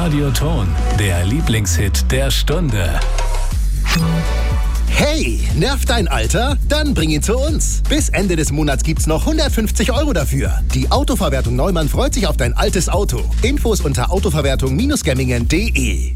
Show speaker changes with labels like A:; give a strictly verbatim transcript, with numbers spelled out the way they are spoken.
A: Radioton, der Lieblingshit der Stunde.
B: Hey, nervt dein Alter? Dann bring ihn zu uns. Bis Ende des Monats gibt's noch hundertfünfzig Euro dafür. Die Autoverwertung Neumann freut sich auf dein altes Auto. Infos unter autoverwertung Bindestrich gemmingen punkt de.